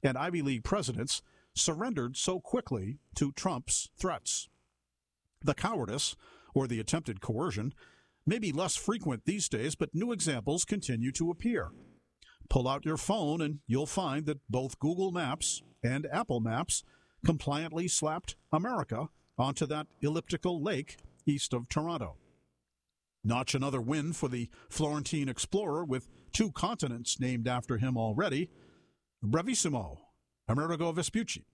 and Ivy League presidents surrendered so quickly to Trump's threats. The cowardice, or the attempted coercion, may be less frequent these days, but new examples continue to appear. Pull out your phone and you'll find that both Google Maps and Apple Maps compliantly slapped America onto that elliptical lake east of Toronto. Notch another win for the Florentine explorer with 2 continents named after him already. Bravissimo, Amerigo Vespucci.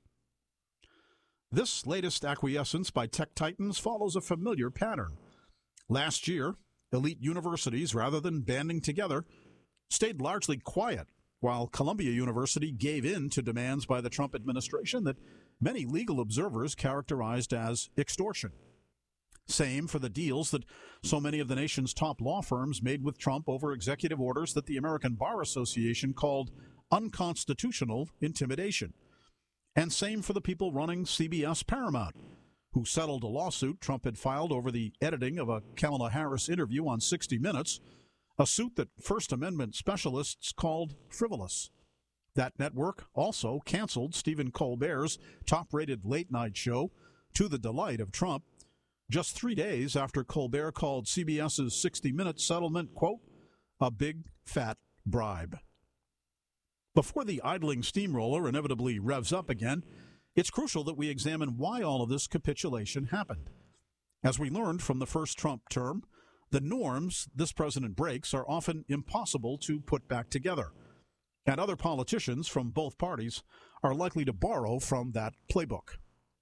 This latest acquiescence by tech titans follows a familiar pattern. Last year, elite universities, rather than banding together, stayed largely quiet, while Columbia University gave in to demands by the Trump administration that many legal observers characterized as extortion. Same for the deals that so many of the nation's top law firms made with Trump over executive orders that the American Bar Association called unconstitutional intimidation. And same for the people running CBS Paramount, who settled a lawsuit Trump had filed over the editing of a Kamala Harris interview on 60 Minutes, a suit that First Amendment specialists called frivolous. That network also canceled Stephen Colbert's top-rated late-night show, to the delight of Trump, just 3 days after Colbert called CBS's 60 Minutes settlement, quote, a big, fat bribe. Before the idling steamroller inevitably revs up again, it's crucial that we examine why all of this capitulation happened. As we learned from the first Trump term, the norms this president breaks are often impossible to put back together, and other politicians from both parties are likely to borrow from that playbook.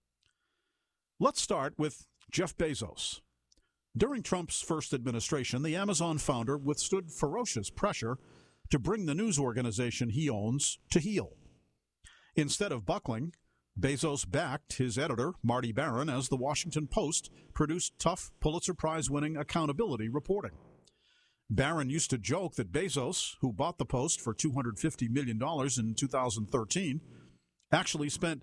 Let's start with Jeff Bezos. During Trump's first administration, the Amazon founder withstood ferocious pressure to bring the news organization he owns to heel. Instead of buckling, Bezos backed his editor, Marty Baron, as the Washington Post produced tough Pulitzer Prize-winning accountability reporting. Baron used to joke that Bezos, who bought the Post for $250 million in 2013, actually spent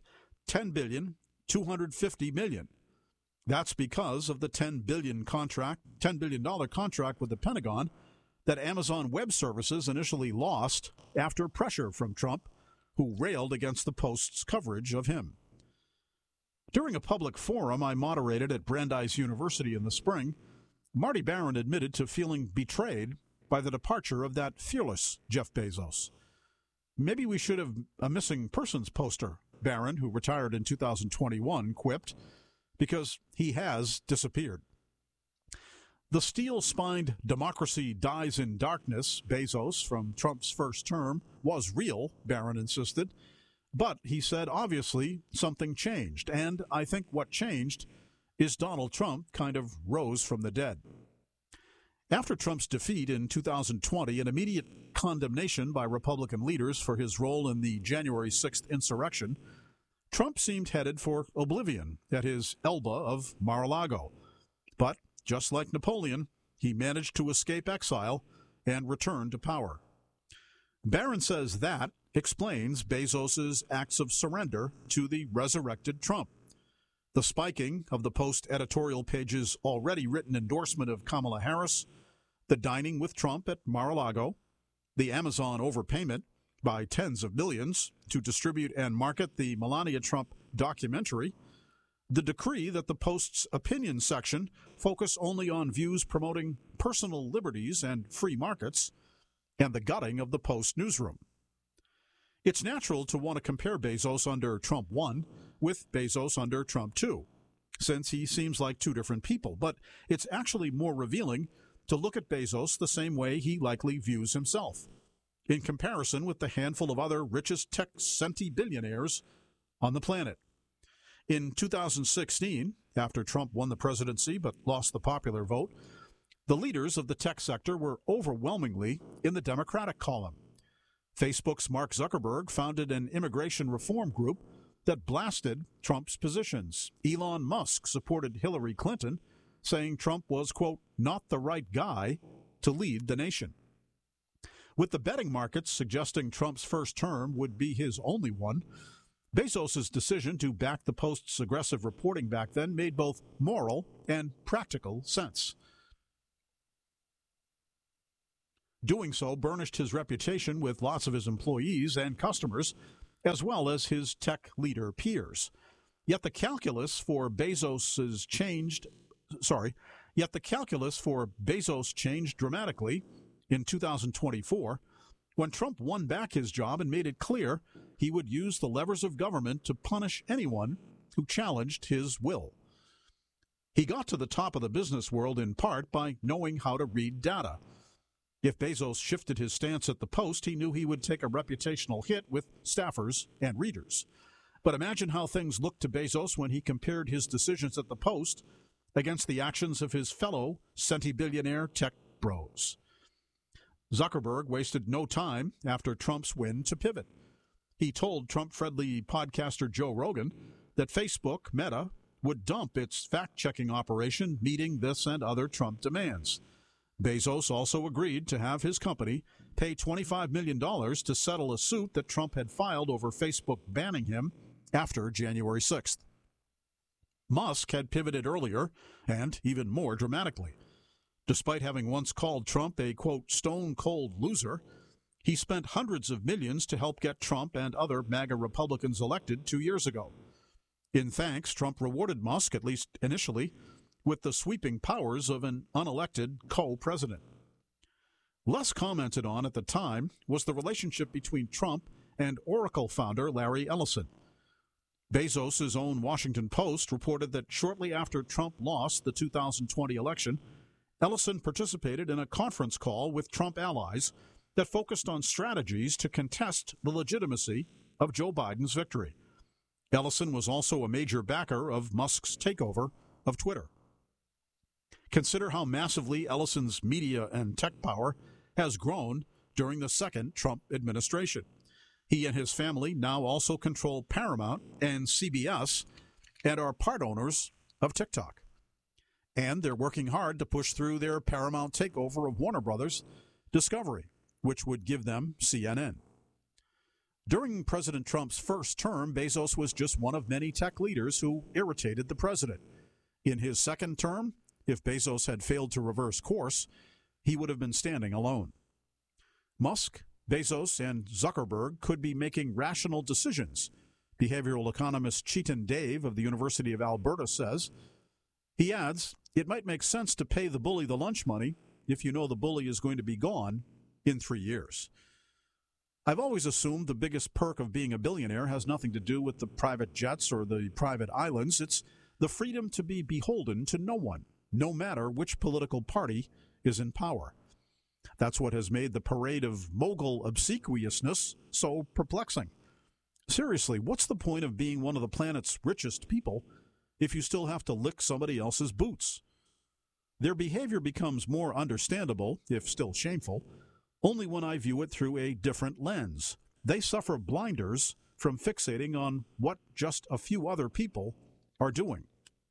$10.25 billion. That's because of the $10 billion contract with the Pentagon that Amazon Web Services initially lost after pressure from Trump, who railed against the Post's coverage of him. During a public forum I moderated at Brandeis University in the spring, Marty Baron admitted to feeling betrayed by the departure of that fearless Jeff Bezos. Maybe we should have a missing persons poster, Baron, who retired in 2021, quipped, because he has disappeared. The steel-spined democracy dies in darkness, Bezos, from Trump's first term, was real, Baron insisted. But, he said, obviously something changed. And I think what changed is Donald Trump kind of rose from the dead. After Trump's defeat in 2020, an immediate condemnation by Republican leaders for his role in the January 6th insurrection, Trump seemed headed for oblivion at his Elba of Mar-a-Lago. But, just like Napoleon, he managed to escape exile and return to power. Barron says that explains Bezos' acts of surrender to the resurrected Trump. The spiking of the Post editorial page's already written endorsement of Kamala Harris, the dining with Trump at Mar-a-Lago, the Amazon overpayment by tens of millions to distribute and market the Melania Trump documentary, the decree that the Post's opinion section focus only on views promoting personal liberties and free markets, and the gutting of the Post newsroom. It's natural to want to compare Bezos under Trump 1 with Bezos under Trump 2, since he seems like two different people, but it's actually more revealing to look at Bezos the same way he likely views himself, in comparison with the handful of other richest tech centibillionaires on the planet. In 2016, after Trump won the presidency but lost the popular vote, the leaders of the tech sector were overwhelmingly in the Democratic column. Facebook's Mark Zuckerberg founded an immigration reform group that blasted Trump's positions. Elon Musk supported Hillary Clinton, saying Trump was, quote, not the right guy to lead the nation. With the betting markets suggesting Trump's first term would be his only one, Bezos' decision to back the Post's aggressive reporting back then made both moral and practical sense. Doing so burnished his reputation with lots of his employees and customers, as well as his tech leader peers. Yet the calculus for Bezos changed dramatically in 2024 when Trump won back his job and made it clear he would use the levers of government to punish anyone who challenged his will. He got to the top of the business world in part by knowing how to read data. If Bezos shifted his stance at the Post, he knew he would take a reputational hit with staffers and readers. But imagine how things looked to Bezos when he compared his decisions at the Post against the actions of his fellow centibillionaire tech bros. Zuckerberg wasted no time after Trump's win to pivot. He told Trump-friendly podcaster Joe Rogan that Facebook, Meta, would dump its fact-checking operation, meeting this and other Trump demands. Bezos also agreed to have his company pay $25 million to settle a suit that Trump had filed over Facebook banning him after January 6th. Musk had pivoted earlier, and even more dramatically. Despite having once called Trump a, quote, stone-cold loser, he spent hundreds of millions to help get Trump and other MAGA Republicans elected 2 years ago. In thanks, Trump rewarded Musk, at least initially, with the sweeping powers of an unelected co-president. Less commented on at the time was the relationship between Trump and Oracle founder Larry Ellison. Bezos' own Washington Post reported that shortly after Trump lost the 2020 election, Ellison participated in a conference call with Trump allies that focused on strategies to contest the legitimacy of Joe Biden's victory. Ellison was also a major backer of Musk's takeover of Twitter. Consider how massively Ellison's media and tech power has grown during the second Trump administration. He and his family now also control Paramount and CBS and are part owners of TikTok. And they're working hard to push through their Paramount takeover of Warner Brothers Discovery, which would give them CNN. During President Trump's first term, Bezos was just one of many tech leaders who irritated the president. In his second term, if Bezos had failed to reverse course, he would have been standing alone. Musk, Bezos, and Zuckerberg could be making rational decisions, behavioral economist Chetan Dave of the University of Alberta says. He adds, it might make sense to pay the bully the lunch money if you know the bully is going to be gone in 3 years. I've always assumed the biggest perk of being a billionaire has nothing to do with the private jets or the private islands. It's the freedom to be beholden to no one, no matter which political party is in power. That's what has made the parade of mogul obsequiousness so perplexing. Seriously, what's the point of being one of the planet's richest people if you still have to lick somebody else's boots? Their behavior becomes more understandable, if still shameful, only when I view it through a different lens. They suffer blinders from fixating on what just a few other people are doing.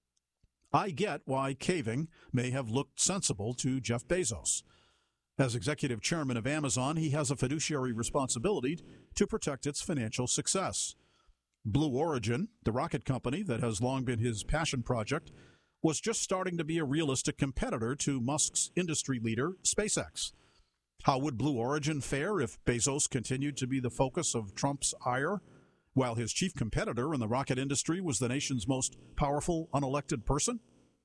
I get why caving may have looked sensible to Jeff Bezos. As executive chairman of Amazon, he has a fiduciary responsibility to protect its financial success. Blue Origin, the rocket company that has long been his passion project, was just starting to be a realistic competitor to Musk's industry leader, SpaceX. How would Blue Origin fare if Bezos continued to be the focus of Trump's ire, while his chief competitor in the rocket industry was the nation's most powerful unelected person?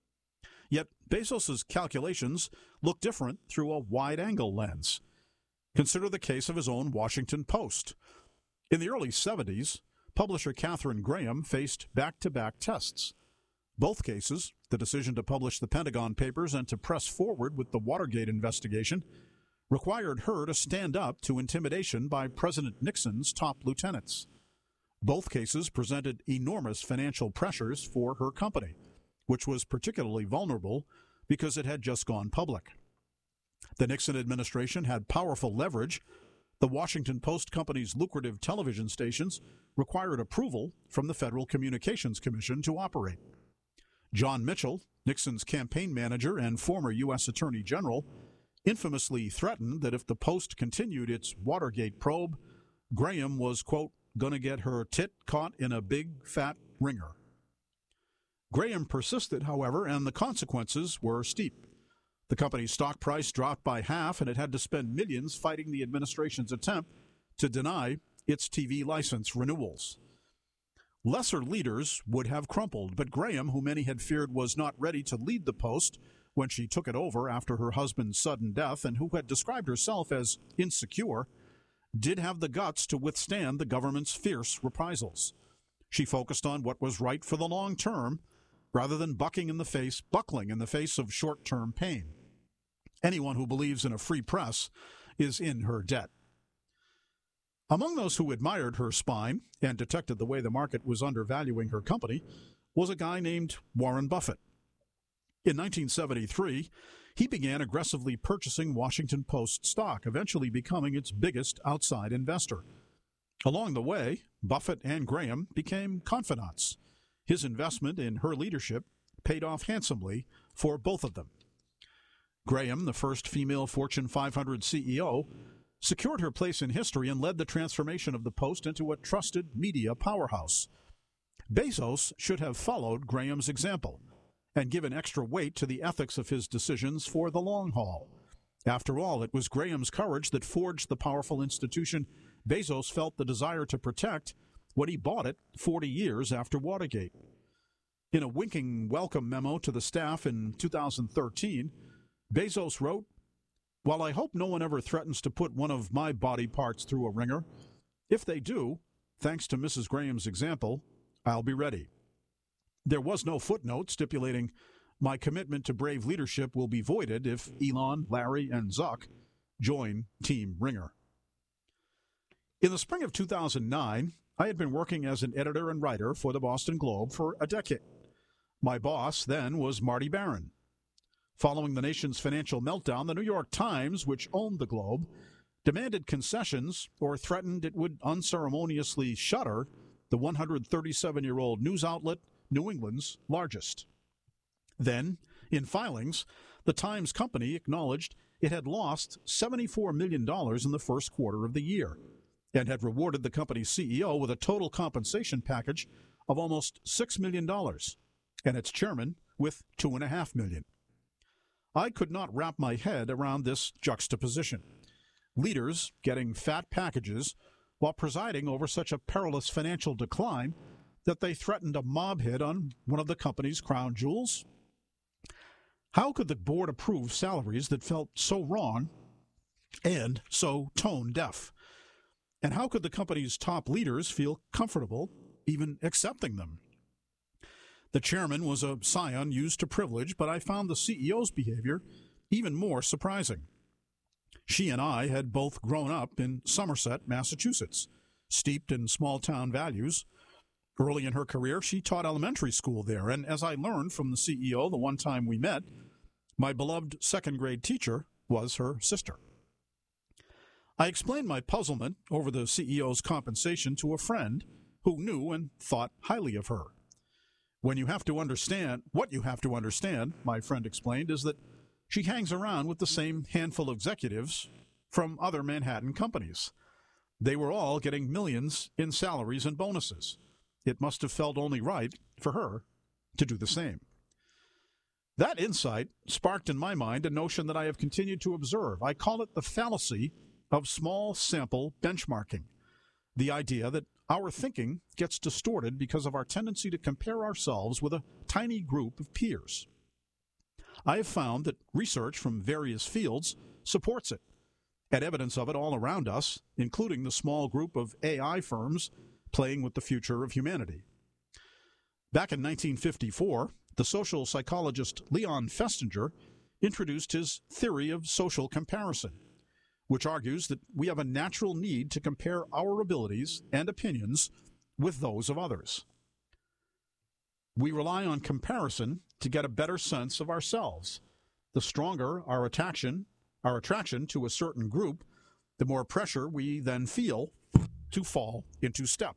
Yet Bezos' calculations look different through a wide-angle lens. Consider the case of his own Washington Post. In the early 70s, publisher Katharine Graham faced back-to-back tests. Both cases, the decision to publish the Pentagon Papers and to press forward with the Watergate investigation, required her to stand up to intimidation by President Nixon's top lieutenants. Both cases presented enormous financial pressures for her company, which was particularly vulnerable because it had just gone public. The Nixon administration had powerful leverage. The Washington Post company's lucrative television stations required approval from the Federal Communications Commission to operate. John Mitchell, Nixon's campaign manager and former U.S. Attorney General, infamously threatened that if the Post continued its Watergate probe, Graham was, quote, going to get her tit caught in a big, fat ringer. Graham persisted, however, and the consequences were steep. The company's stock price dropped by half, and it had to spend millions fighting the administration's attempt to deny its TV license renewals. Lesser leaders would have crumpled, but Graham, who many had feared was not ready to lead the post when she took it over after her husband's sudden death and who had described herself as insecure, did have the guts to withstand the government's fierce reprisals. She focused on what was right for the long term rather than buckling in the face of short-term pain. Anyone who believes in a free press is in her debt. Among those who admired her spine and detected the way the market was undervaluing her company was a guy named Warren Buffett. In 1973, he began aggressively purchasing Washington Post stock, eventually becoming its biggest outside investor. Along the way, Buffett and Graham became confidants. His investment in her leadership paid off handsomely for both of them. Graham, the first female Fortune 500 CEO, secured her place in history and led the transformation of the Post into a trusted media powerhouse. Bezos should have followed Graham's example and given extra weight to the ethics of his decisions for the long haul. After all, it was Graham's courage that forged the powerful institution Bezos felt the desire to protect when he bought it 40 years after Watergate. In a winking welcome memo to the staff in 2013, Bezos wrote, "While I hope no one ever threatens to put one of my body parts through a wringer, if they do, thanks to Mrs. Graham's example, I'll be ready." There was no footnote stipulating, "My commitment to brave leadership will be voided if Elon, Larry, and Zuck join Team Ringer." In the spring of 2009, I had been working as an editor and writer for the Boston Globe for a decade. My boss then was Marty Baron. Following the nation's financial meltdown, the New York Times, which owned the Globe, demanded concessions or threatened it would unceremoniously shutter the 137-year-old news outlet, New England's largest. Then, in filings, the Times Company acknowledged it had lost $74 million in the first quarter of the year and had rewarded the company's CEO with a total compensation package of almost $6 million and its chairman with $2.5 million. I could not wrap my head around this juxtaposition. Leaders getting fat packages while presiding over such a perilous financial decline that they threatened a mob hit on one of the company's crown jewels? How could the board approve salaries that felt so wrong and so tone deaf? And how could the company's top leaders feel comfortable even accepting them? The chairman was a scion used to privilege, but I found the CEO's behavior even more surprising. She and I had both grown up in Somerset, Massachusetts, steeped in small-town values. Early in her career, she taught elementary school there, and as I learned from the CEO the one time we met, my beloved second-grade teacher was her sister. I explained my puzzlement over the CEO's compensation to a friend who knew and thought highly of her. What you have to understand, my friend explained, is that she hangs around with the same handful of executives from other Manhattan companies. They were all getting millions in salaries and bonuses. It must have felt only right for her to do the same. That insight sparked in my mind a notion that I have continued to observe. I call it the fallacy of small sample benchmarking. The idea that our thinking gets distorted because of our tendency to compare ourselves with a tiny group of peers. I have found that research from various fields supports it, and evidence of it all around us, including the small group of AI firms playing with the future of humanity. Back in 1954, the social psychologist Leon Festinger introduced his theory of social comparison, which argues that we have a natural need to compare our abilities and opinions with those of others. We rely on comparison to get a better sense of ourselves. The stronger our attraction to a certain group, the more pressure we then feel to fall into step.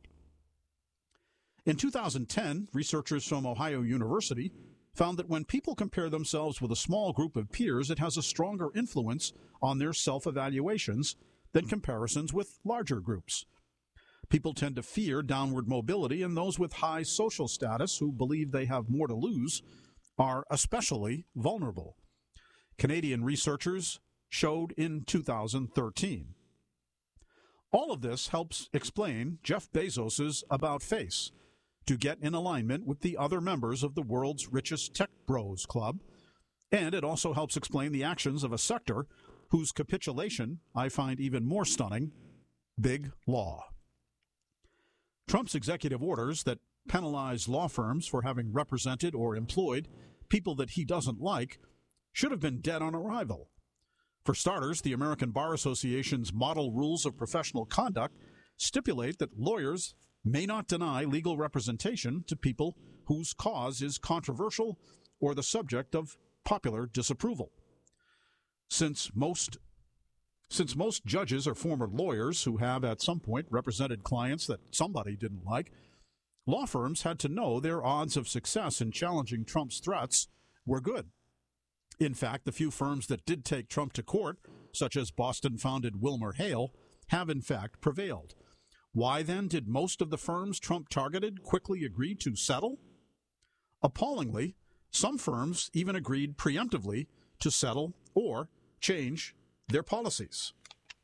In 2010, researchers from Ohio University found that when people compare themselves with a small group of peers, it has a stronger influence on their self-evaluations than comparisons with larger groups. People tend to fear downward mobility, and those with high social status who believe they have more to lose are especially vulnerable. Canadian researchers showed in 2013. All of this helps explain Jeff Bezos's about face to get in alignment with the other members of the world's richest tech bros club, and it also helps explain the actions of a sector whose capitulation I find even more stunning: big law. Trump's executive orders that penalize law firms for having represented or employed people that he doesn't like should have been dead on arrival. For starters, the American Bar Association's model rules of professional conduct stipulate that lawyers may not deny legal representation to people whose cause is controversial or the subject of popular disapproval. Since most judges are former lawyers who have at some point represented clients that somebody didn't like, law firms had to know their odds of success in challenging Trump's threats were good. In fact, the few firms that did take Trump to court, such as Boston-founded WilmerHale, have in fact prevailed. Why then did most of the firms Trump targeted quickly agree to settle? Appallingly, some firms even agreed preemptively to settle or change their policies.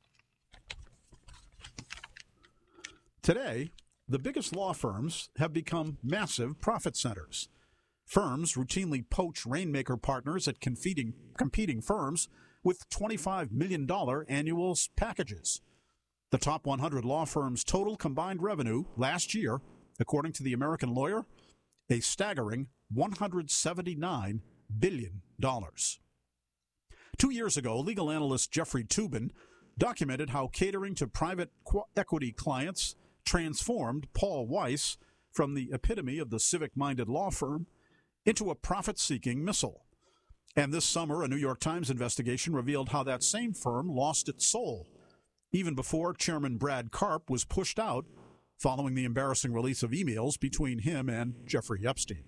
Today, the biggest law firms have become massive profit centers. Firms routinely poach rainmaker partners at competing firms with $25 million annual packages. The top 100 law firms' total combined revenue last year, according to the American Lawyer, a staggering $179 billion. 2 years ago, legal analyst Jeffrey Toobin documented how catering to private equity clients transformed Paul Weiss from the epitome of the civic-minded law firm into a profit-seeking missile. And this summer, a New York Times investigation revealed how that same firm lost its soul, even before Chairman Brad Karp was pushed out following the embarrassing release of emails between him and Jeffrey Epstein.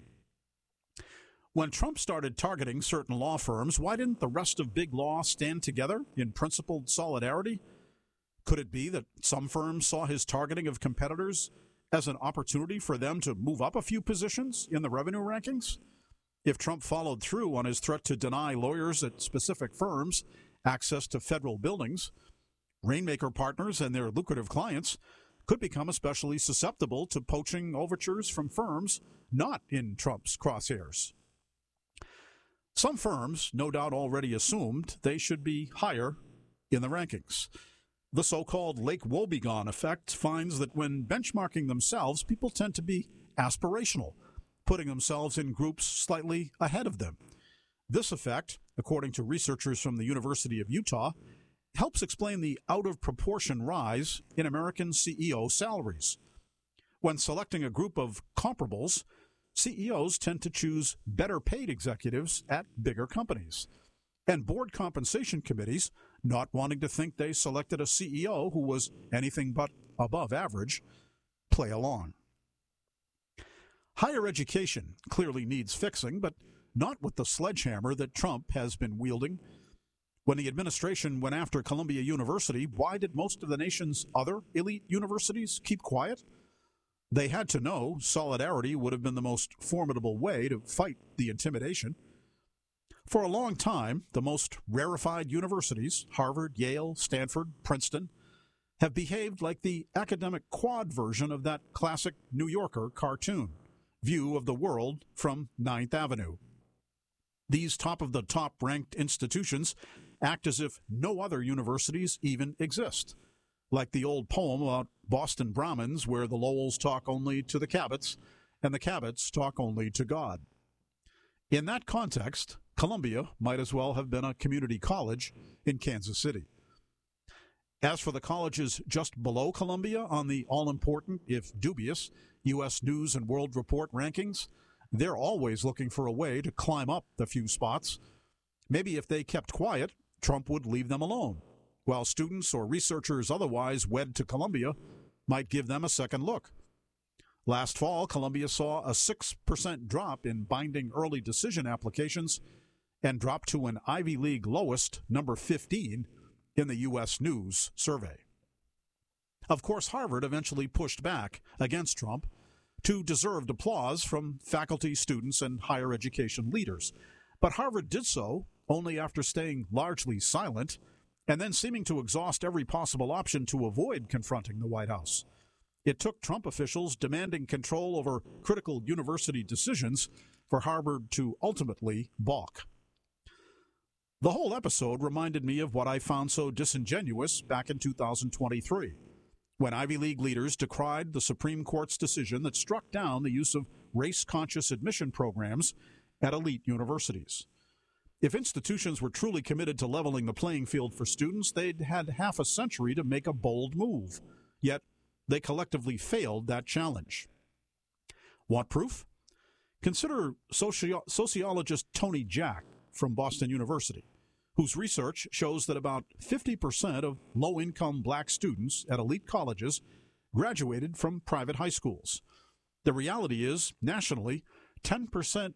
When Trump started targeting certain law firms, why didn't the rest of big law stand together in principled solidarity? Could it be that some firms saw his targeting of competitors as an opportunity for them to move up a few positions in the revenue rankings? If Trump followed through on his threat to deny lawyers at specific firms access to federal buildings, rainmaker partners and their lucrative clients could become especially susceptible to poaching overtures from firms not in Trump's crosshairs. Some firms, no doubt, already assumed they should be higher in the rankings. The so-called Lake Wobegon effect finds that when benchmarking themselves, people tend to be aspirational, putting themselves in groups slightly ahead of them. This effect, according to researchers from the University of Utah, helps explain the out-of-proportion rise in American CEO salaries. When selecting a group of comparables, CEOs tend to choose better-paid executives at bigger companies. And board compensation committees, not wanting to think they selected a CEO who was anything but above average, play along. Higher education clearly needs fixing, but not with the sledgehammer that Trump has been wielding. When the administration went after Columbia University, why did most of the nation's other elite universities keep quiet? They had to know solidarity would have been the most formidable way to fight the intimidation. For a long time, the most rarefied universities, Harvard, Yale, Stanford, Princeton, have behaved like the academic quad version of that classic New Yorker cartoon, View of the World from 9th Avenue. These top-of-the-top ranked institutions act as if no other universities even exist, like the old poem about Boston Brahmins where the Lowells talk only to the Cabots and the Cabots talk only to God. In that context, Columbia might as well have been a community college in Kansas City. As for the colleges just below Columbia on the all-important, if dubious, U.S. News and World Report rankings, they're always looking for a way to climb up the few spots. Maybe if they kept quiet, Trump would leave them alone, while students or researchers otherwise wed to Columbia might give them a second look. Last fall, Columbia saw a 6% drop in binding early decision applications and dropped to an Ivy League lowest, number 15, in the U.S. News survey. Of course, Harvard eventually pushed back against Trump to deserved applause from faculty, students, and higher education leaders. But Harvard did so only after staying largely silent and then seeming to exhaust every possible option to avoid confronting the White House. It took Trump officials demanding control over critical university decisions for Harvard to ultimately balk. The whole episode reminded me of what I found so disingenuous back in 2023, when Ivy League leaders decried the Supreme Court's decision that struck down the use of race-conscious admission programs at elite universities. If institutions were truly committed to leveling the playing field for students, they'd had half a century to make a bold move. Yet, they collectively failed that challenge. Want proof? Consider sociologist Tony Jack from Boston University, whose research shows that about 50% of low-income black students at elite colleges graduated from private high schools. The reality is, nationally, 10%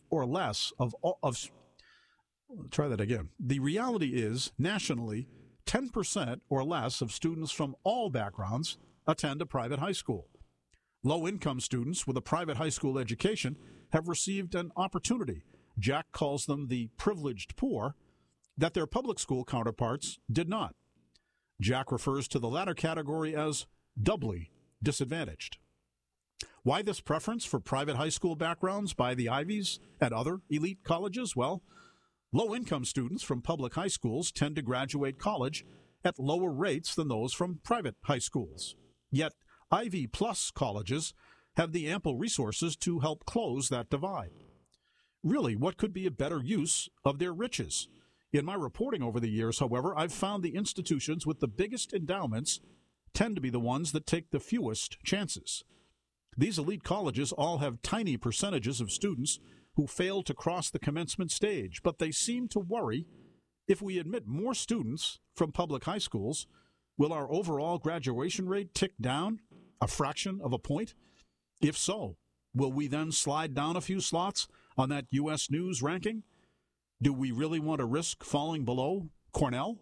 The reality is, nationally, 10% or less of students from all backgrounds attend a private high school. Low-income students with a private high school education have received an opportunity. Jack calls them the privileged poor, that their public school counterparts did not. Jack refers to the latter category as doubly disadvantaged. Why this preference for private high school backgrounds by the Ivies and other elite colleges? Well, low-income students from public high schools tend to graduate college at lower rates than those from private high schools. Yet, Ivy Plus colleges have the ample resources to help close that divide. Really, what could be a better use of their riches? In my reporting over the years, however, I've found the institutions with the biggest endowments tend to be the ones that take the fewest chances. These elite colleges all have tiny percentages of students who fail to cross the commencement stage, but they seem to worry if we admit more students from public high schools, will our overall graduation rate tick down a fraction of a point? If so, will we then slide down a few slots on that U.S. News ranking? Do we really want to risk falling below Cornell?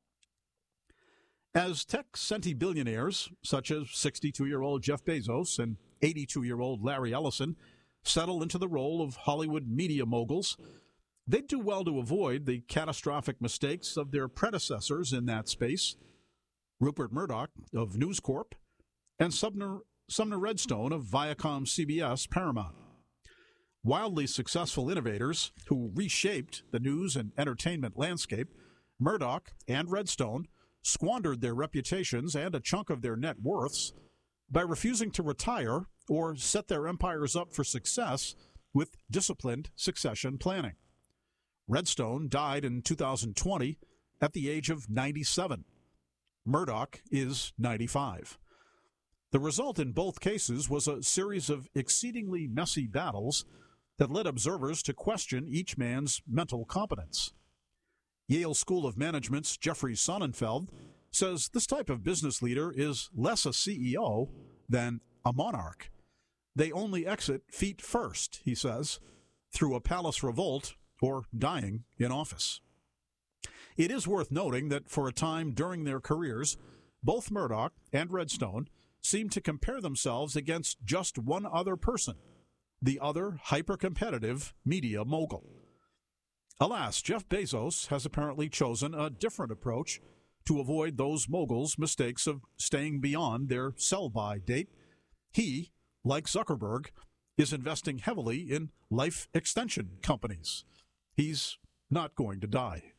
As tech centibillionaires, such as 62-year-old Jeff Bezos and 82-year-old Larry Ellison, settle into the role of Hollywood media moguls, they'd do well to avoid the catastrophic mistakes of their predecessors in that space, Rupert Murdoch of News Corp and Sumner Redstone of Viacom CBS Paramount. Wildly successful innovators who reshaped the news and entertainment landscape, Murdoch and Redstone squandered their reputations and a chunk of their net worths by refusing to retire or set their empires up for success with disciplined succession planning. Redstone died in 2020 at the age of 97. Murdoch is 95. The result in both cases was a series of exceedingly messy battles that led observers to question each man's mental competence. Yale School of Management's Jeffrey Sonnenfeld says this type of business leader is less a CEO than a monarch. They only exit feet first, he says, through a palace revolt or dying in office. It is worth noting that for a time during their careers, both Murdoch and Redstone seemed to compare themselves against just one other person, the other hyper-competitive media mogul. Alas, Jeff Bezos has apparently chosen a different approach to avoid those moguls' mistakes of staying beyond their sell-by date. He, like Zuckerberg, is investing heavily in life extension companies. He's not going to die.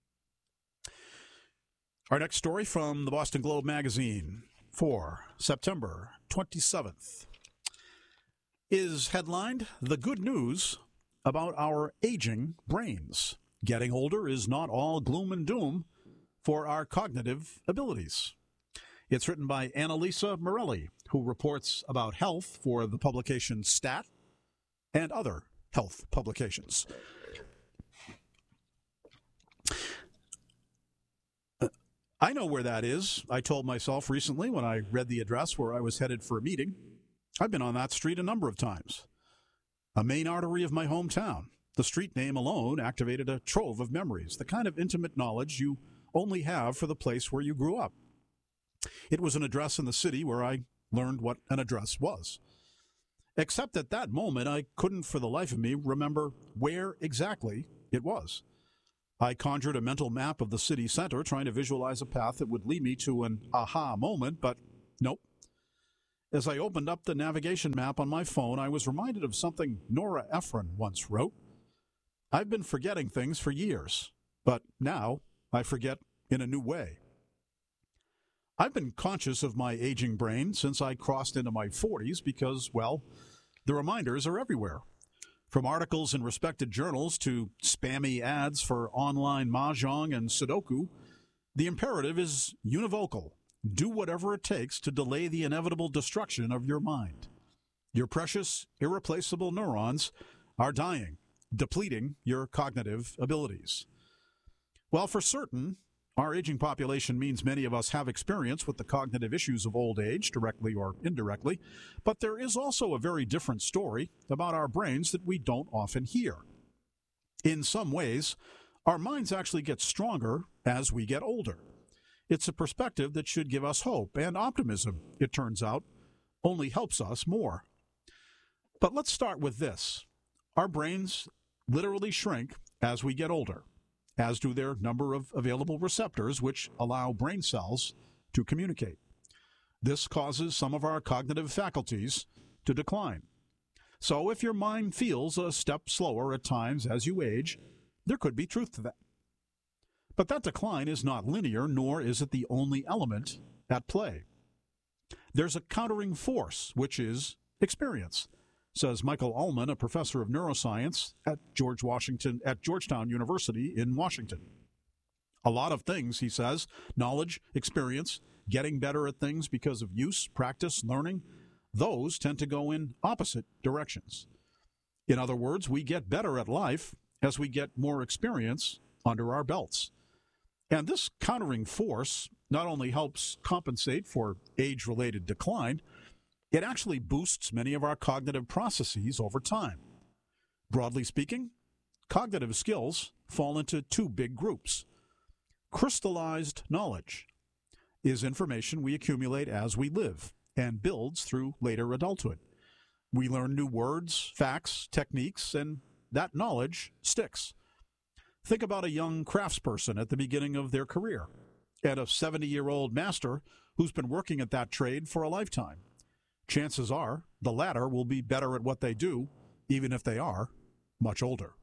Our next story from the Boston Globe magazine for September 27th is headlined, "The Good News About Our Aging Brains. Getting older is not all gloom and doom for our cognitive abilities." It's written by Annalisa Morelli, who reports about health for the publication Stat and other health publications. I know where that is, I told myself recently when I read the address where I was headed for a meeting. I've been on that street a number of times. A main artery of my hometown. The street name alone activated a trove of memories, the kind of intimate knowledge you only have for the place where you grew up. It was an address in the city where I learned what an address was. Except at that moment, I couldn't for the life of me remember where exactly it was. I conjured a mental map of the city center, trying to visualize a path that would lead me to an aha moment, but nope. As I opened up the navigation map on my phone, I was reminded of something Nora Ephron once wrote. I've been forgetting things for years, but now I forget in a new way. I've been conscious of my aging brain since I crossed into my 40s because, well, the reminders are everywhere. From articles in respected journals to spammy ads for online mahjong and Sudoku, the imperative is univocal. Do whatever it takes to delay the inevitable destruction of your mind. Your precious, irreplaceable neurons are dying, depleting your cognitive abilities. Well, for certain, our aging population means many of us have experience with the cognitive issues of old age, directly or indirectly, but there is also a very different story about our brains that we don't often hear. In some ways, our minds actually get stronger as we get older. It's a perspective that should give us hope, and optimism, it turns out, only helps us more. But let's start with this. Our brains literally shrink as we get older, as do their number of available receptors, which allow brain cells to communicate. This causes some of our cognitive faculties to decline. So if your mind feels a step slower at times as you age, there could be truth to that. But that decline is not linear, nor is it the only element at play. There's a countering force, which is experience, says Michael Ullman, a professor of neuroscience at Georgetown University in Washington. A lot of things, he says, knowledge, experience, getting better at things because of use, practice, learning, those tend to go in opposite directions. In other words, we get better at life as we get more experience under our belts. And this countering force not only helps compensate for age-related decline, it actually boosts many of our cognitive processes over time. Broadly speaking, cognitive skills fall into two big groups. Crystallized knowledge is information we accumulate as we live and builds through later adulthood. We learn new words, facts, techniques, and that knowledge sticks. Think about a young craftsperson at the beginning of their career and a 70-year-old master who's been working at that trade for a lifetime. Chances are the latter will be better at what they do, even if they are much older.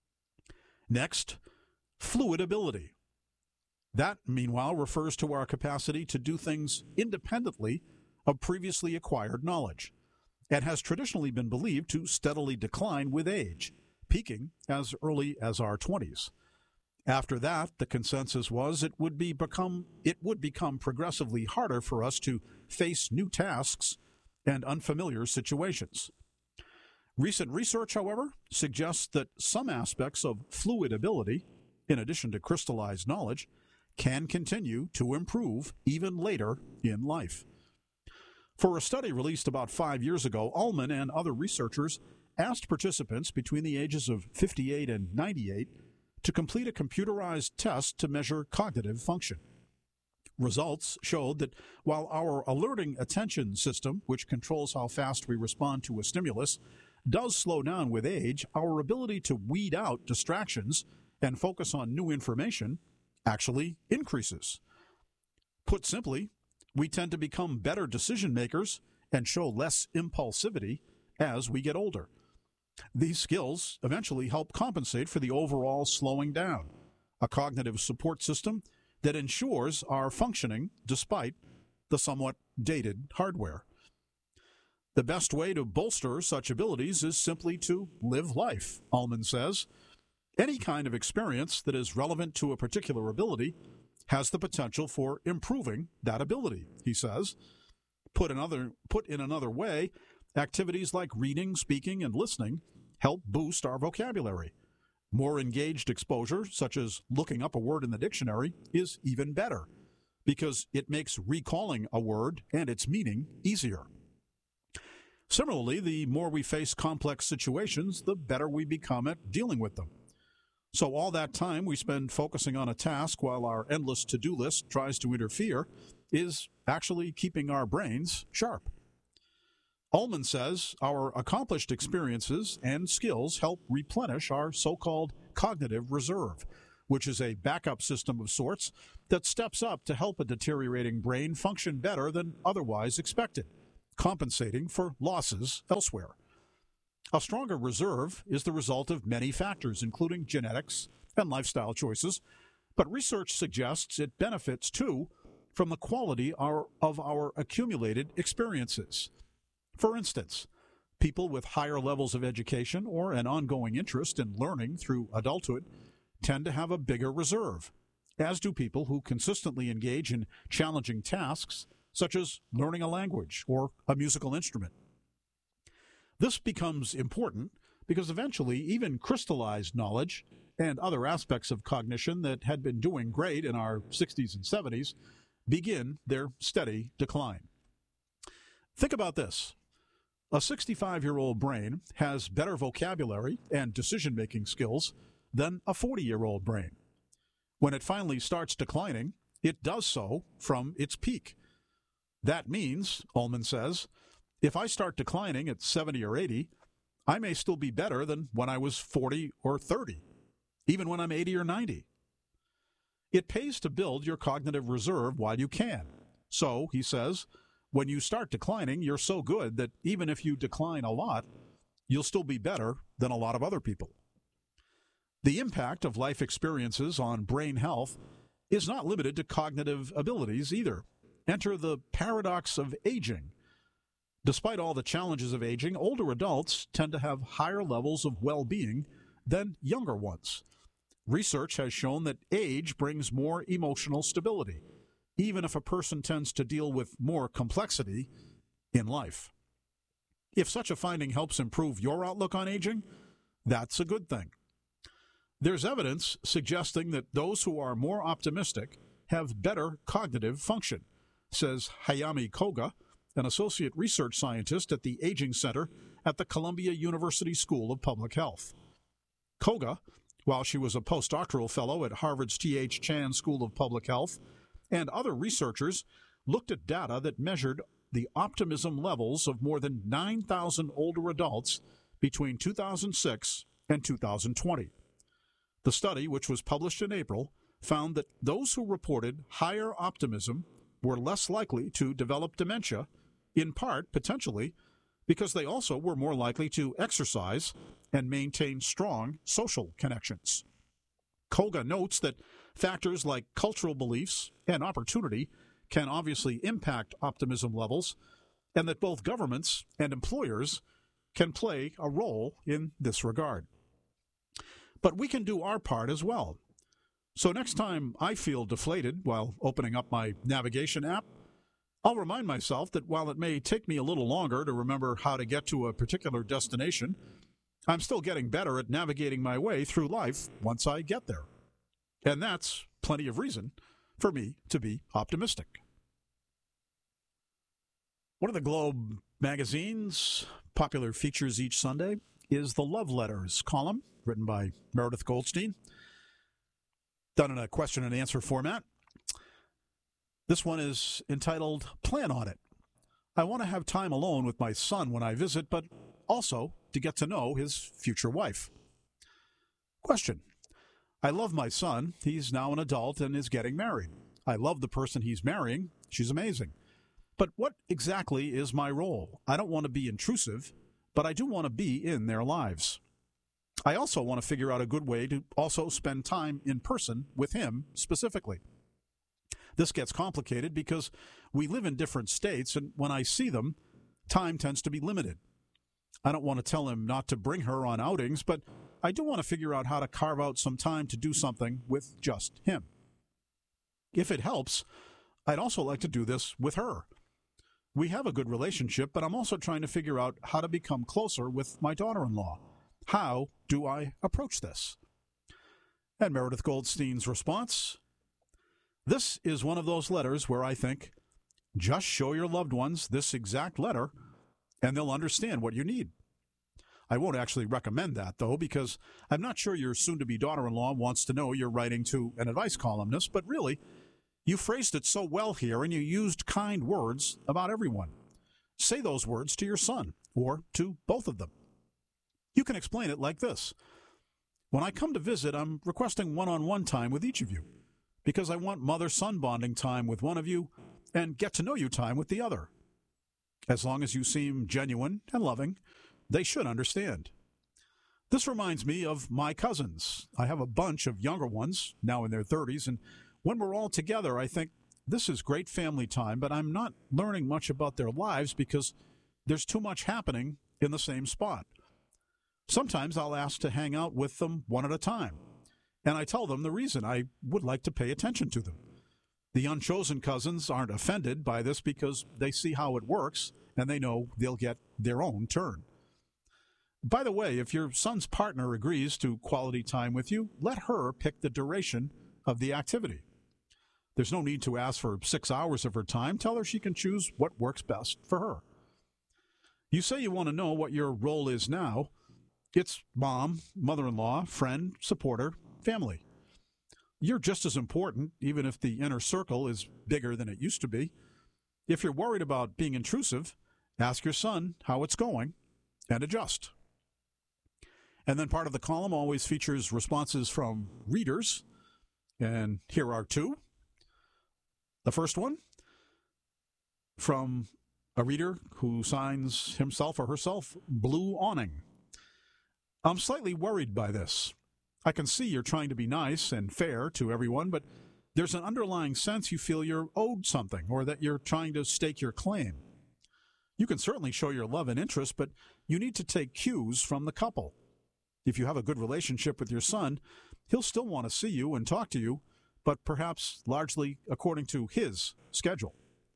Next, fluid ability. That, meanwhile, refers to our capacity to do things independently of previously acquired knowledge, and has traditionally been believed to steadily decline with age, peaking as early as our 20s. After that, the consensus was it would become progressively harder for us to face new tasks and unfamiliar situations. Recent research, however, suggests that some aspects of fluid ability, in addition to crystallized knowledge, can continue to improve even later in life. For a study released about 5 years ago, Ullman and other researchers asked participants between the ages of 58 and 98 to complete a computerized test to measure cognitive function. Results showed that while our alerting attention system, which controls how fast we respond to a stimulus, does slow down with age, our ability to weed out distractions and focus on new information actually increases. Put simply, we tend to become better decision makers and show less impulsivity as we get older. These skills eventually help compensate for the overall slowing down, a cognitive support system that ensures our functioning despite the somewhat dated hardware. The best way to bolster such abilities is simply to live life, Ullman says. Any kind of experience that is relevant to a particular ability has the potential for improving that ability, he says. Put in another way, activities like reading, speaking, and listening help boost our vocabulary. More engaged exposure, such as looking up a word in the dictionary, is even better because it makes recalling a word and its meaning easier. Similarly, the more we face complex situations, the better we become at dealing with them. So all that time we spend focusing on a task while our endless to-do list tries to interfere is actually keeping our brains sharp. Ullman says our accomplished experiences and skills help replenish our so-called cognitive reserve, which is a backup system of sorts that steps up to help a deteriorating brain function better than otherwise expected, compensating for losses elsewhere. A stronger reserve is the result of many factors, including genetics and lifestyle choices, but research suggests it benefits, too, from the quality of our accumulated experiences. For instance, people with higher levels of education or an ongoing interest in learning through adulthood tend to have a bigger reserve, as do people who consistently engage in challenging tasks, such as learning a language or a musical instrument. This becomes important because eventually even crystallized knowledge and other aspects of cognition that had been doing great in our 60s and 70s begin their steady decline. Think about this. A 65-year-old brain has better vocabulary and decision-making skills than a 40-year-old brain. When it finally starts declining, it does so from its peak. That means, Ullman says, if I start declining at 70 or 80, I may still be better than when I was 40 or 30, even when I'm 80 or 90. It pays to build your cognitive reserve while you can. So, he says, when you start declining, you're so good that even if you decline a lot, you'll still be better than a lot of other people. The impact of life experiences on brain health is not limited to cognitive abilities either. Enter the paradox of aging. Despite all the challenges of aging, older adults tend to have higher levels of well-being than younger ones. Research has shown that age brings more emotional stability, even if a person tends to deal with more complexity in life. If such a finding helps improve your outlook on aging, that's a good thing. There's evidence suggesting that those who are more optimistic have better cognitive function, says Hayami Koga, an associate research scientist at the Aging Center at the Columbia University School of Public Health. Koga, while she was a postdoctoral fellow at Harvard's T.H. Chan School of Public Health, and other researchers looked at data that measured the optimism levels of more than 9,000 older adults between 2006 and 2020. The study, which was published in April, found that those who reported higher optimism were less likely to develop dementia, in part, potentially, because they also were more likely to exercise and maintain strong social connections. Koga notes that factors like cultural beliefs and opportunity can obviously impact optimism levels, and that both governments and employers can play a role in this regard. But we can do our part as well. So next time I feel deflated while opening up my navigation app, I'll remind myself that while it may take me a little longer to remember how to get to a particular destination, I'm still getting better at navigating my way through life once I get there. And that's plenty of reason for me to be optimistic. One of the Globe magazine's popular features each Sunday is the Love Letters column, written by Meredith Goldstein, done in a question and answer format. This one is entitled, Plan on It. I want to have time alone with my son when I visit, but also to get to know his future wife. Question. I love my son. He's now an adult and is getting married. I love the person he's marrying. She's amazing. But what exactly is my role? I don't want to be intrusive, but I do want to be in their lives. I also want to figure out a good way to also spend time in person with him specifically. This gets complicated because we live in different states, and when I see them, time tends to be limited. I don't want to tell him not to bring her on outings, but I do want to figure out how to carve out some time to do something with just him. If it helps, I'd also like to do this with her. We have a good relationship, but I'm also trying to figure out how to become closer with my daughter-in-law. How do I approach this? And Meredith Goldstein's response, this is one of those letters where I think, just show your loved ones this exact letter, and they'll understand what you need. I won't actually recommend that, though, because I'm not sure your soon-to-be daughter-in-law wants to know you're writing to an advice columnist, but really, you phrased it so well here, and you used kind words about everyone. Say those words to your son, or to both of them. You can explain it like this. When I come to visit, I'm requesting one-on-one time with each of you because I want mother-son bonding time with one of you and get-to-know-you time with the other. As long as you seem genuine and loving, they should understand. This reminds me of my cousins. I have a bunch of younger ones, now in their 30s, and when we're all together, I think, this is great family time, but I'm not learning much about their lives because there's too much happening in the same spot. Sometimes I'll ask to hang out with them one at a time, and I tell them the reason I would like to pay attention to them. The unchosen cousins aren't offended by this because they see how it works, and they know they'll get their own turn. By the way, if your son's partner agrees to quality time with you, let her pick the duration of the activity. There's no need to ask for 6 hours of her time. Tell her she can choose what works best for her. You say you want to know what your role is now. It's mom, mother-in-law, friend, supporter, family. You're just as important, even if the inner circle is bigger than it used to be. If you're worried about being intrusive, ask your son how it's going and adjust. And then part of the column always features responses from readers, and here are two. The first one from a reader who signs himself or herself Blue Awning. I'm slightly worried by this. I can see you're trying to be nice and fair to everyone, but there's an underlying sense you feel you're owed something or that you're trying to stake your claim. You can certainly show your love and interest, but you need to take cues from the couple. If you have a good relationship with your son, he'll still want to see you and talk to you, but perhaps largely according to his schedule.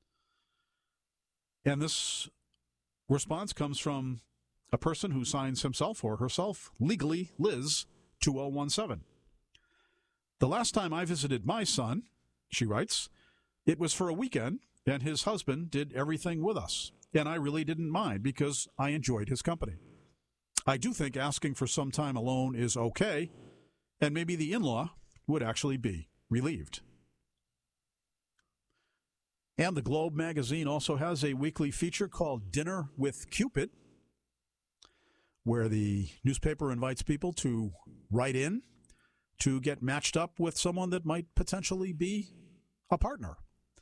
And this response comes from a person who signs himself or herself legally Liz 2017. The last time I visited my son, she writes, it was for a weekend, and his husband did everything with us, and I really didn't mind because I enjoyed his company. I do think asking for some time alone is okay, and maybe the in-law would actually be relieved. And the Globe magazine also has a weekly feature called Dinner with Cupid, where the newspaper invites people to write in to get matched up with someone that might potentially be a partner.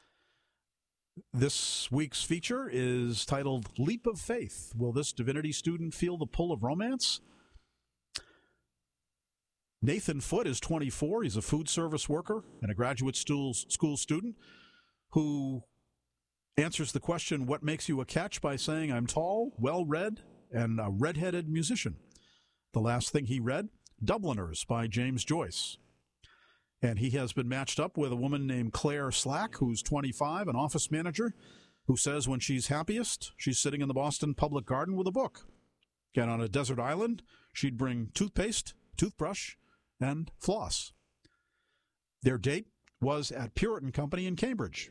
This week's feature is titled Leap of Faith. Will this divinity student feel the pull of romance? Nathan Foote is 24. He's a food service worker and a graduate school student who answers the question, what makes you a catch, by saying, I'm tall, well-read, and a redheaded musician. The last thing he read, Dubliners by James Joyce. And he has been matched up with a woman named Claire Slack, who's 25, an office manager, who says when she's happiest, she's sitting in the Boston Public Garden with a book. And on a desert island, she'd bring toothpaste, toothbrush, and floss. Their date was at Puritan Company in Cambridge.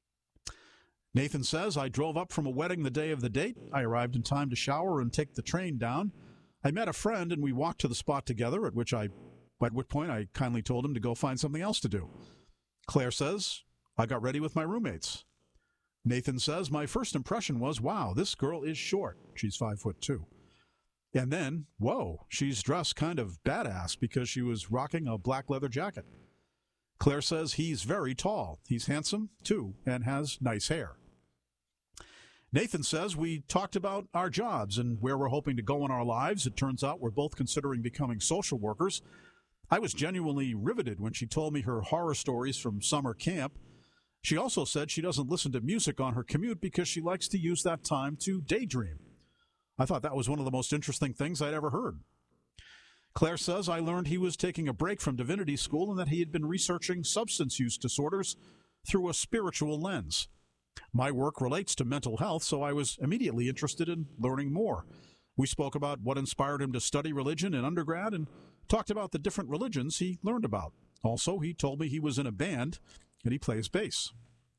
Nathan says, I drove up from a wedding the day of the date. I arrived in time to shower and take the train down. I met a friend and we walked to the spot together, at which point I kindly told him to go find something else to do. Claire says, I got ready with my roommates. Nathan says, my first impression was, wow, this girl is short. She's 5'2". And then, whoa, she's dressed kind of badass because she was rocking a black leather jacket. Claire says he's very tall. He's handsome, too, and has nice hair. Nathan says we talked about our jobs and where we're hoping to go in our lives. It turns out we're both considering becoming social workers. I was genuinely riveted when she told me her horror stories from summer camp. She also said she doesn't listen to music on her commute because she likes to use that time to daydream. I thought that was one of the most interesting things I'd ever heard. Claire says, I learned he was taking a break from divinity school and that he had been researching substance use disorders through a spiritual lens. My work relates to mental health, so I was immediately interested in learning more. We spoke about what inspired him to study religion in undergrad and talked about the different religions he learned about. Also, he told me he was in a band and he plays bass.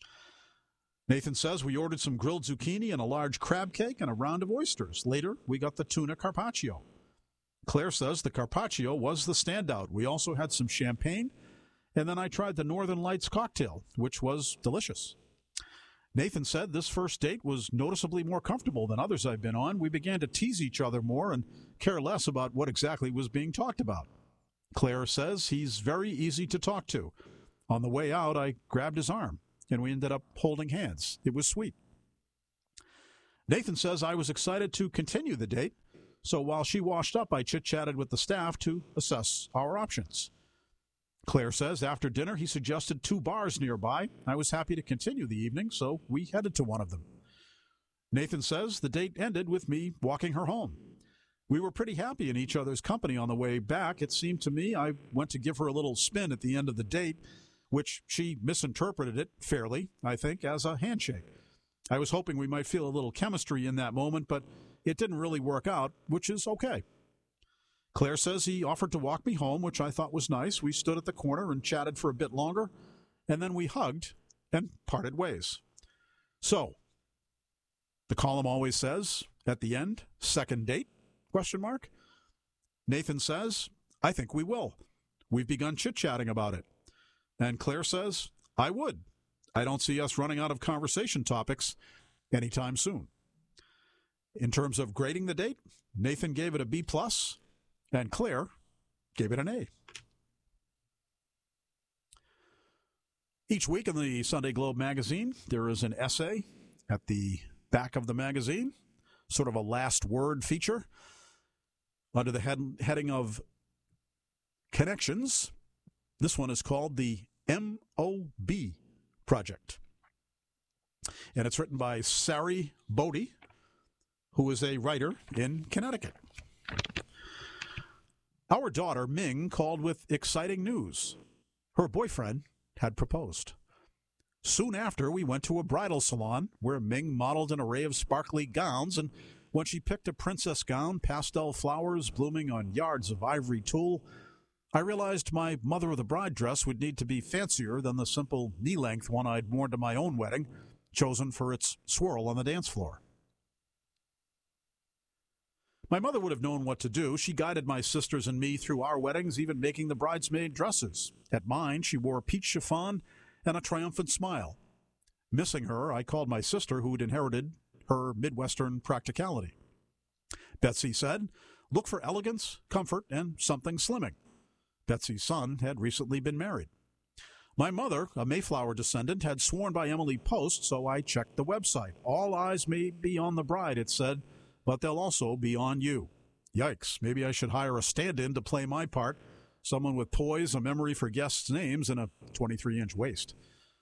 Nathan says we ordered some grilled zucchini and a large crab cake and a round of oysters. Later, we got the tuna carpaccio. Claire says the carpaccio was the standout. We also had some champagne, and then I tried the Northern Lights cocktail, which was delicious. Nathan said this first date was noticeably more comfortable than others I've been on. We began to tease each other more and care less about what exactly was being talked about. Claire says he's very easy to talk to. On the way out, I grabbed his arm, and we ended up holding hands. It was sweet. Nathan says I was excited to continue the date, so while she washed up, I chit-chatted with the staff to assess our options. Claire says after dinner, he suggested 2 bars nearby. I was happy to continue the evening, so we headed to one of them. Nathan says the date ended with me walking her home. We were pretty happy in each other's company on the way back. It seemed to me I went to give her a little spin at the end of the date, which she misinterpreted it fairly, I think, as a handshake. I was hoping we might feel a little chemistry in that moment, but it didn't really work out, which is okay. Claire says he offered to walk me home, which I thought was nice. We stood at the corner and chatted for a bit longer, and then we hugged and parted ways. So, the column always says, at the end, second date? ? Nathan says, I think we will. We've begun chit-chatting about it. And Claire says, I would. I don't see us running out of conversation topics anytime soon. In terms of grading the date, Nathan gave it a B+, and Claire gave it an A. Each week in the Sunday Globe magazine, there is an essay at the back of the magazine, sort of a last word feature, under the heading of Connections. This one is called the MOB Project. And it's written by Sari Bodie, who is a writer in Connecticut. Our daughter, Ming, called with exciting news. Her boyfriend had proposed. Soon after, we went to a bridal salon where Ming modeled an array of sparkly gowns, and when she picked a princess gown, pastel flowers blooming on yards of ivory tulle, I realized my mother-of-the-bride dress would need to be fancier than the simple knee-length one I'd worn to my own wedding, chosen for its swirl on the dance floor. My mother would have known what to do. She guided my sisters and me through our weddings, even making the bridesmaid dresses. At mine, she wore peach chiffon and a triumphant smile. Missing her, I called my sister, who had inherited her Midwestern practicality. Betsy said, look for elegance, comfort, and something slimming. Betsy's son had recently been married. My mother, a Mayflower descendant, had sworn by Emily Post, so I checked the website. All eyes may be on the bride, it said, but they'll also be on you. Yikes, maybe I should hire a stand-in to play my part, someone with poise, a memory for guests' names, and a 23-inch waist.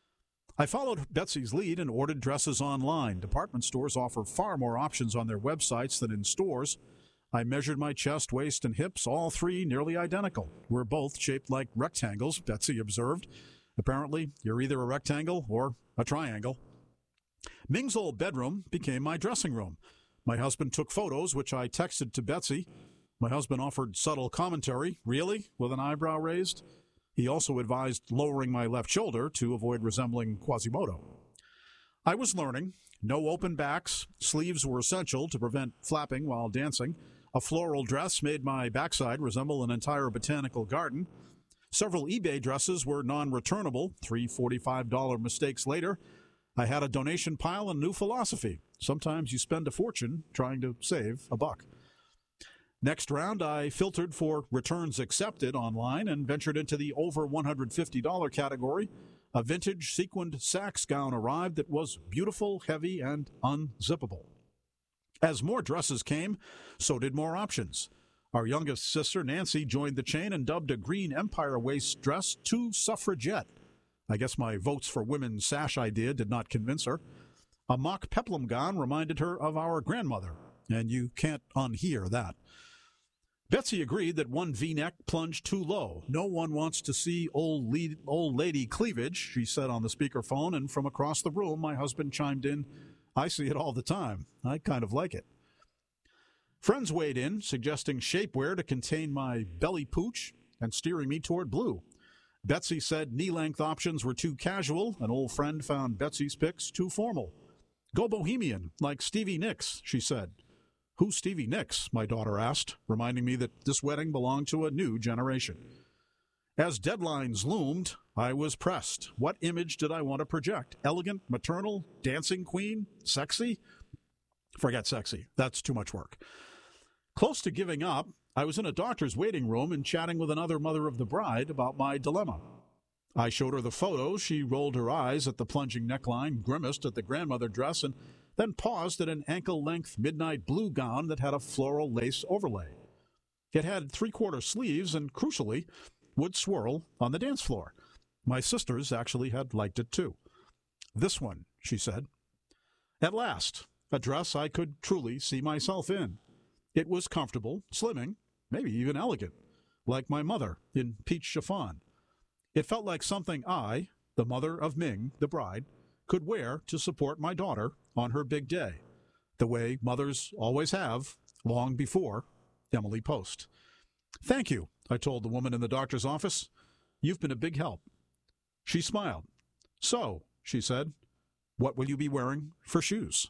I followed Betsy's lead and ordered dresses online. Department stores offer far more options on their websites than in stores. I measured my chest, waist, and hips, all 3 nearly identical. We're both shaped like rectangles, Betsy observed. Apparently, you're either a rectangle or a triangle. Ming's old bedroom became my dressing room. My husband took photos, which I texted to Betsy. My husband offered subtle commentary. Really? With an eyebrow raised? He also advised lowering my left shoulder to avoid resembling Quasimodo. I was learning. No open backs. Sleeves were essential to prevent flapping while dancing. A floral dress made my backside resemble an entire botanical garden. Several eBay dresses were non-returnable. 3 $45 mistakes later, I had a donation pile and new philosophy. Sometimes you spend a fortune trying to save a buck. Next round, I filtered for returns accepted online and ventured into the over $150 category. A vintage sequined Saks gown arrived that was beautiful, heavy, and unzippable. As more dresses came, so did more options. Our youngest sister, Nancy, joined the chain and dubbed a green Empire waist dress too suffragette. I guess my votes for women's sash idea did not convince her. A mock peplum gown reminded her of our grandmother, and you can't unhear that. Betsy agreed that one V-neck plunged too low. No one wants to see old lady cleavage, she said on the speakerphone, and from across the room, my husband chimed in, I see it all the time. I kind of like it. Friends weighed in, suggesting shapewear to contain my belly pooch and steering me toward blue. Betsy said knee-length options were too casual. An old friend found Betsy's picks too formal. Go bohemian, like Stevie Nicks, she said. Who's Stevie Nicks? My daughter asked, reminding me that this wedding belonged to a new generation. As deadlines loomed, I was pressed. What image did I want to project? Elegant, maternal, dancing queen, sexy? Forget sexy. That's too much work. Close to giving up, I was in a doctor's waiting room and chatting with another mother of the bride about my dilemma. I showed her the photos. She rolled her eyes at the plunging neckline, grimaced at the grandmother dress, and then paused at an ankle-length midnight blue gown that had a floral lace overlay. It had three-quarter sleeves and, crucially, would swirl on the dance floor. My sisters actually had liked it too. "This one," she said. At last, a dress I could truly see myself in. It was comfortable, slimming, maybe even elegant, like my mother in peach chiffon. It felt like something I, the mother of Ming, the bride, could wear to support my daughter on her big day, the way mothers always have, long before Emily Post. "Thank you," I told the woman in the doctor's office. "You've been a big help." She smiled. "So," she said, "what will you be wearing for shoes?"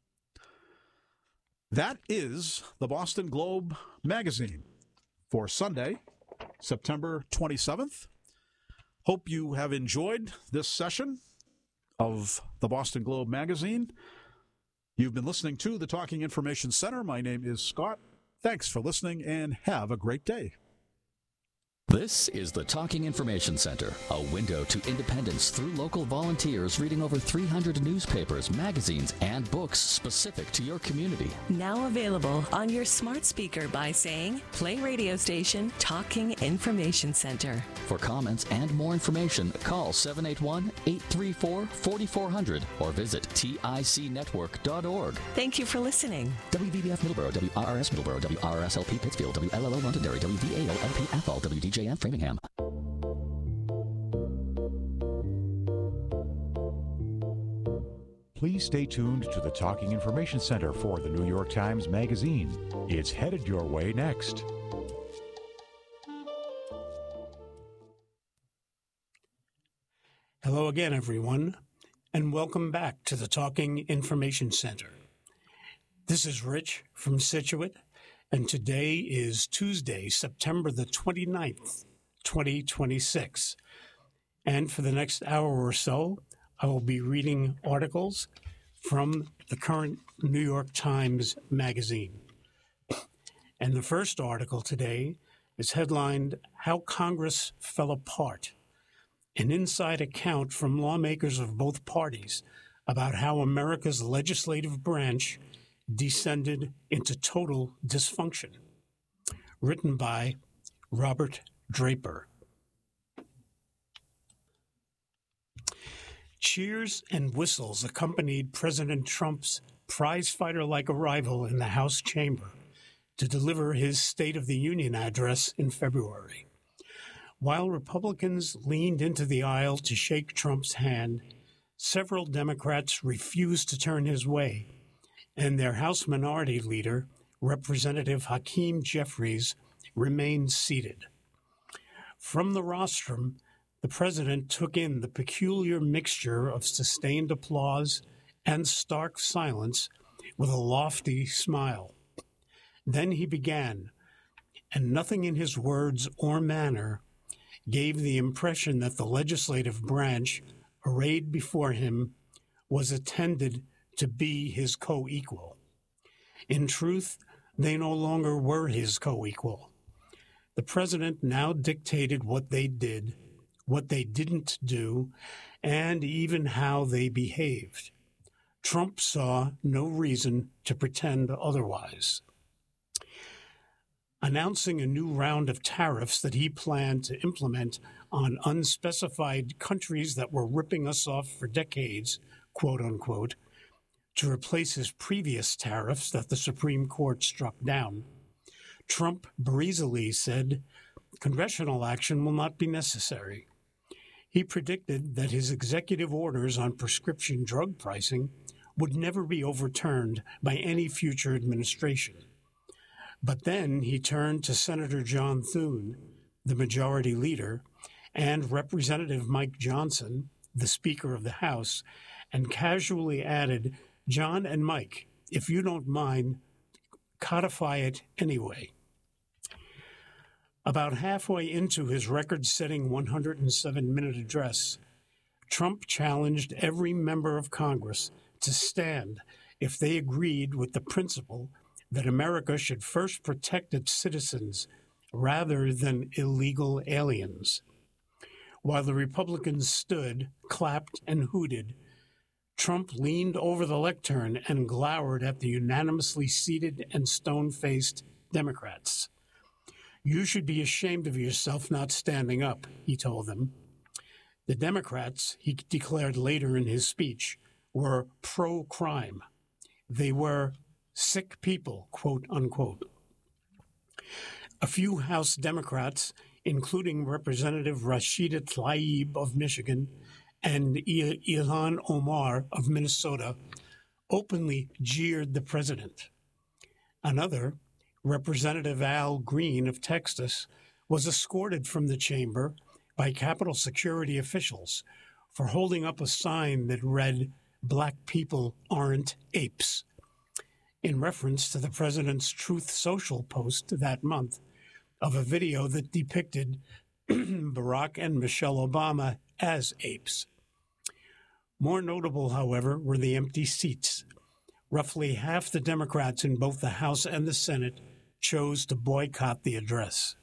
That is the Boston Globe magazine for Sunday, September 27th. Hope you have enjoyed this session of the Boston Globe magazine. You've been listening to the Talking Information Center. My name is Scott. Thanks for listening and have a great day. This is the Talking Information Center, a window to independence through local volunteers reading over 300 newspapers, magazines, and books specific to your community. Now available on your smart speaker by saying, "Play radio station Talking Information Center." For comments and more information, call 781-834-4400 or visit ticnetwork.org. Thank you for listening. WVBF Middleborough, WRRS Middleborough, WRSLP Pittsfield, WLLO Londonderry, WVAO-LP Athol, WDJM Framingham. Please stay tuned to the Talking Information Center for the New York Times Magazine. It's headed your way next. Hello again, everyone, and welcome back to the Talking Information Center. This is Rich from Scituate, and today is Tuesday, September the 29th, 2026. And for the next hour or so, I will be reading articles from the current New York Times Magazine. And the first article today is headlined, "How Congress Fell Apart," an inside account from lawmakers of both parties about how America's legislative branch descended into total dysfunction. Written by Robert Draper. Cheers and whistles accompanied President Trump's prizefighter-like arrival in the House chamber to deliver his State of the Union address in February. While Republicans leaned into the aisle to shake Trump's hand, several Democrats refused to turn his way, and their House Minority Leader, Representative Hakeem Jeffries, remained seated. From the rostrum, the president took in the peculiar mixture of sustained applause and stark silence with a lofty smile. Then he began, and nothing in his words or manner gave the impression that the legislative branch arrayed before him was intended to be his co-equal. In truth, they no longer were his co-equal. The president now dictated what they did, what they didn't do, and even how they behaved. Trump saw no reason to pretend otherwise. Announcing a new round of tariffs that he planned to implement on unspecified countries that were ripping us off for decades, quote unquote, to replace his previous tariffs that the Supreme Court struck down, Trump breezily said congressional action will not be necessary. He predicted that his executive orders on prescription drug pricing would never be overturned by any future administration. But then he turned to Senator John Thune, the majority leader, and Representative Mike Johnson, the Speaker of the House, and casually added, "John and Mike, if you don't mind, codify it anyway." About halfway into his record-setting 107-minute address, Trump challenged every member of Congress to stand if they agreed with the principle that America should first protect its citizens rather than illegal aliens. While the Republicans stood, clapped, and hooted, Trump leaned over the lectern and glowered at the unanimously seated and stone-faced Democrats. "You should be ashamed of yourself not standing up," he told them. The Democrats, he declared later in his speech, were pro-crime. They were sick people, quote unquote. A few House Democrats, including Representative Rashida Tlaib of Michigan and Ilhan Omar of Minnesota, openly jeered the president. Another, Representative Al Green of Texas, was escorted from the chamber by Capitol security officials for holding up a sign that read, "Black people aren't apes," in reference to the president's Truth Social post that month of a video that depicted Barack and Michelle Obama as apes. More notable, however, were the empty seats. Roughly half the Democrats in both the House and the Senate chose to boycott the address.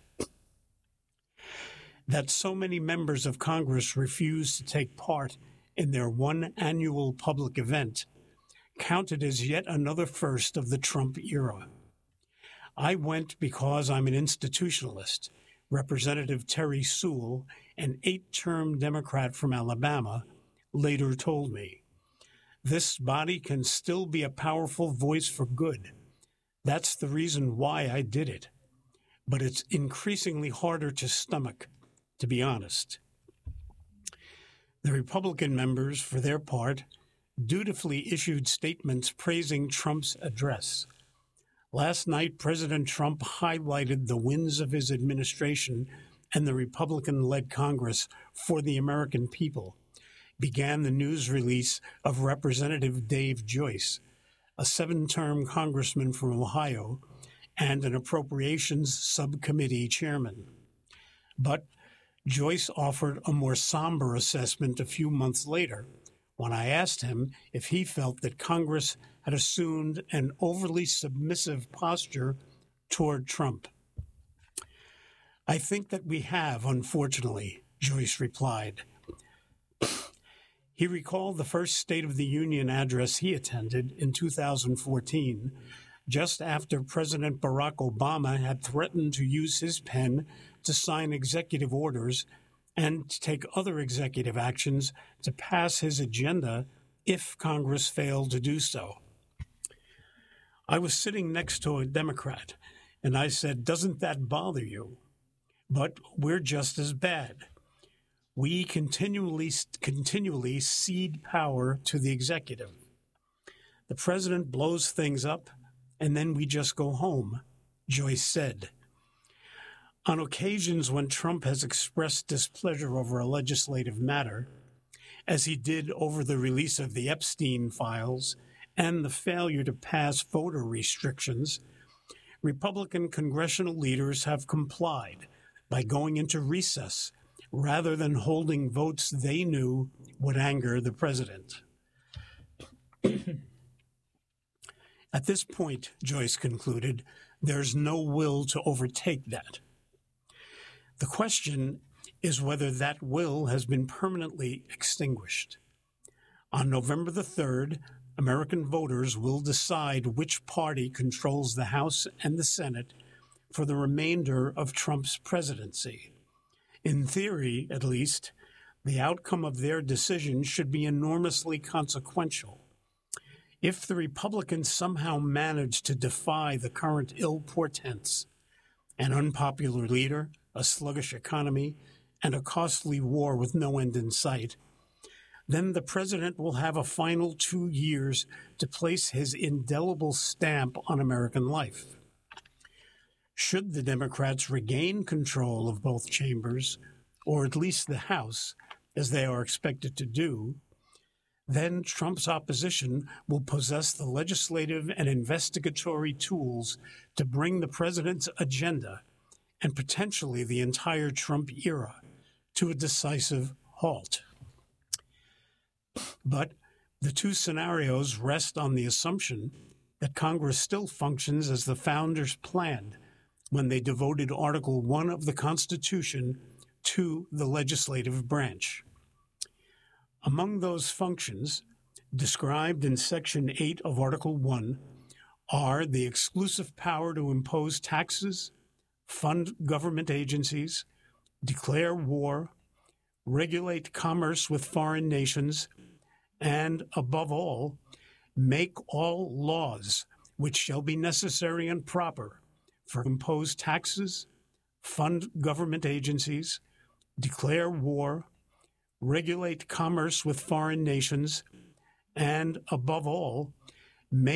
That so many members of Congress refused to take part in their one annual public event counted as yet another first of the Trump era. "I went because I'm an institutionalist," Representative Terry Sewell, an 8-term Democrat from Alabama, later told me. "This body can still be a powerful voice for good. That's the reason why I did it. But it's increasingly harder to stomach, to be honest." The Republican members, for their part, dutifully issued statements praising Trump's address. Last night, President Trump highlighted the wins of his administration and the Republican-led Congress for the American people, began the news release of Representative Dave Joyce, a 7-term congressman from Ohio and an appropriations subcommittee chairman. But Joyce offered a more somber assessment a few months later when I asked him if he felt that Congress had assumed an overly submissive posture toward Trump. "I think that we have, unfortunately," Joyce replied. He recalled the first State of the Union address he attended in 2014, just after President Barack Obama had threatened to use his pen to sign executive orders and to take other executive actions to pass his agenda if Congress failed to do so. I was sitting next to a Democrat, and I said, "Doesn't that bother you? But we're just as bad. We continually cede power to the executive. The president blows things up, and then we just go home," Joyce said. On occasions when Trump has expressed displeasure over a legislative matter, as he did over the release of the Epstein files and the failure to pass voter restrictions, Republican congressional leaders have complied by going into recess rather than holding votes they knew would anger the president. At this point, Joyce concluded, there's no will to overtake that. The question is whether that will has been permanently extinguished. On November the 3rd, American voters will decide which party controls the House and the Senate for the remainder of Trump's presidency. In theory, at least, the outcome of their decision should be enormously consequential. If the Republicans somehow manage to defy the current ill portents, an unpopular leader, a sluggish economy, and a costly war with no end in sight, then the president will have a final 2 years to place his indelible stamp on American life. Should the Democrats regain control of both chambers, or at least the House, as they are expected to do, then Trump's opposition will possess the legislative and investigatory tools to bring the president's agenda and potentially the entire Trump era to a decisive halt. But the two scenarios rest on the assumption that Congress still functions as the founders planned when they devoted Article 1 of the Constitution to the legislative branch. Among those functions described in Section 8 of Article 1 are the exclusive power to impose taxes, fund government agencies, declare war, regulate commerce with foreign nations, and, above all, make all laws which shall be necessary and proper for impose taxes, fund government agencies, declare war, regulate commerce with foreign nations, and, above all,